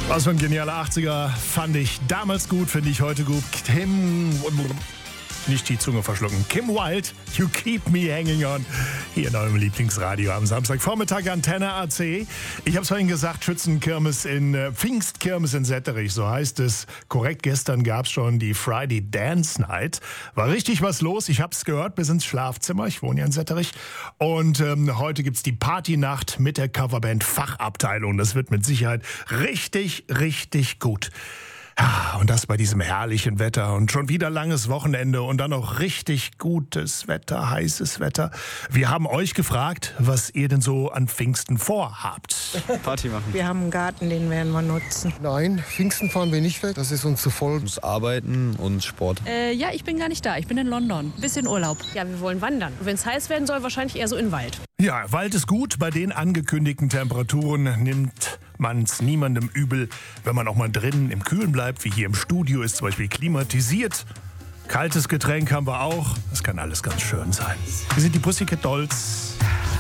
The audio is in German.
Was für ein genialer 80er fand ich damals gut, finde ich heute gut. Nicht die Zunge verschlucken. Kim Wilde, You Keep Me Hanging On. Hier in eurem Lieblingsradio am Samstagvormittag, Antenne AC. Ich habe es vorhin gesagt, Pfingstkirmes in Setterich, so heißt es. Korrekt, gestern gab es schon die Friday Dance Night. War richtig was los, ich habe es gehört, bis ins Schlafzimmer. Ich wohne ja in Setterich. Und heute gibt es die Partynacht mit der Coverband Fachabteilung. Das wird mit Sicherheit richtig, richtig gut. Ja, und das bei diesem herrlichen Wetter und schon wieder langes Wochenende und dann noch richtig gutes Wetter, heißes Wetter. Wir haben euch gefragt, was ihr denn so an Pfingsten vorhabt. Party machen. Wir haben einen Garten, den werden wir nutzen. Nein, Pfingsten fahren wir nicht weg, das ist uns zu voll. Muss arbeiten und Sport. Ja, ich bin gar nicht da, ich bin in London. Bisschen Urlaub. Ja, wir wollen wandern. Wenn es heiß werden soll, wahrscheinlich eher so in den Wald. Ja, Wald ist gut. Bei den angekündigten Temperaturen nimmt man es niemandem übel, wenn man auch mal drinnen im Kühlen bleibt, wie hier im Studio ist zum Beispiel klimatisiert. Kaltes Getränk haben wir auch. Das kann alles ganz schön sein. Wir sind die Pussycat Dolls.